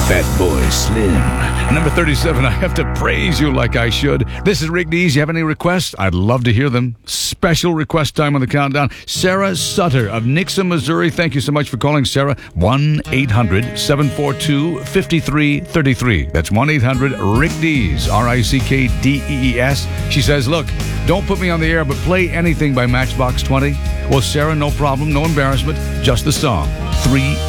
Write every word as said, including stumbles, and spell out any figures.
Fatboy Slim. Number thirty-seven, I have to praise you like I should. This is Rick Dees. You have any requests? I'd love to hear them. Special request time on the countdown. Sarah Sutter of Nixa, Missouri. Thank you so much for calling, Sarah. one eight hundred seven four two five three three three. That's one eight hundred Rick Dees, R I C K D E E S. She says, look, don't put me on the air, but play anything by Matchbox twenty. Well, Sarah, no problem, no embarrassment, just the song. Three